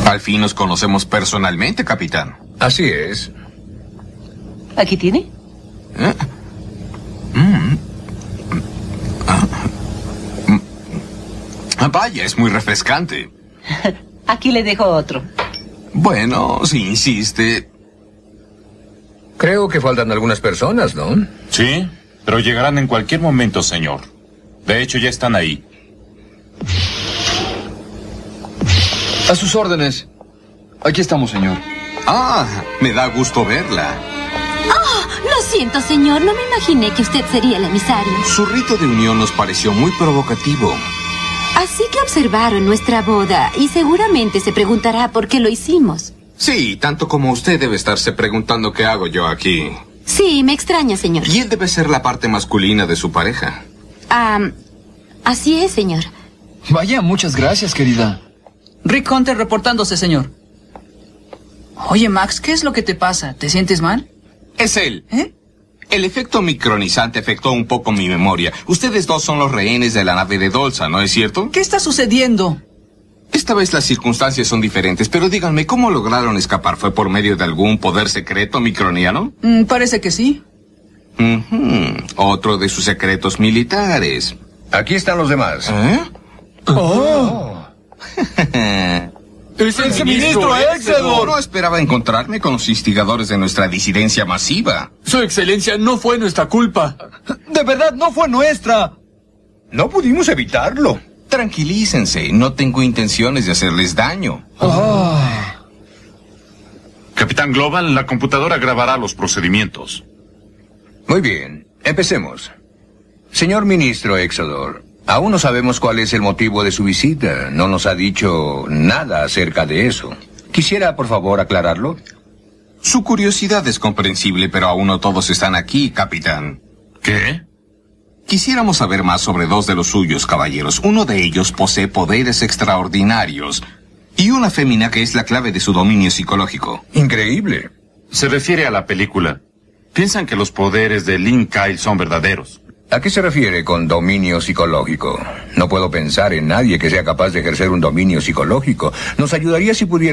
Al fin nos conocemos personalmente, capitán. Así es. ¿Aquí tiene? Vaya, es muy refrescante. Aquí le dejo otro. Bueno, si insiste. Creo que faltan algunas personas, ¿no? Sí, pero llegarán en cualquier momento, señor. De hecho, ya están ahí. A sus órdenes. Aquí estamos, señor. Ah, me da gusto verla. Lo siento, señor. No me imaginé que usted sería el emisario. Su rito de unión nos pareció muy provocativo. Así que observaron nuestra boda y seguramente se preguntará por qué lo hicimos. Sí, tanto como usted debe estarse preguntando qué hago yo aquí. Sí, me extraña, señor. Y él debe ser la parte masculina de su pareja. Así es, señor. Vaya, muchas gracias, querida. Rick Hunter reportándose, señor. Oye, Max, ¿qué es lo que te pasa? ¿Te sientes mal? Es él. ¿Eh? El efecto micronizante afectó un poco mi memoria. Ustedes dos son los rehenes de la nave de Dolsa, ¿no es cierto? ¿Qué está sucediendo? Esta vez las circunstancias son diferentes, pero díganme, ¿cómo lograron escapar? ¿Fue por medio de algún poder secreto microniano? Parece que sí. Otro de sus secretos militares. Aquí están los demás. ¡Es el ministro Exedor! No esperaba encontrarme con los instigadores de nuestra disidencia masiva. Su excelencia, no fue nuestra culpa. De verdad, no fue nuestra. No pudimos evitarlo. Tranquilícense, no tengo intenciones de hacerles daño. Capitán Global, la computadora grabará los procedimientos. Muy bien, empecemos. Señor ministro Exodor, aún no sabemos cuál es el motivo de su visita. No nos ha dicho nada acerca de eso. ¿Quisiera, por favor, aclararlo? Su curiosidad es comprensible, pero aún no todos están aquí, capitán. ¿Qué? Quisiéramos saber más sobre dos de los suyos, caballeros. Uno de ellos posee poderes extraordinarios y una fémina que es la clave de su dominio psicológico. Increíble. Se refiere a la película. Piensan que los poderes de Lynn Kyle son verdaderos. ¿A qué se refiere con dominio psicológico? No puedo pensar en nadie que sea capaz de ejercer un dominio psicológico. Nos ayudaría si pudiera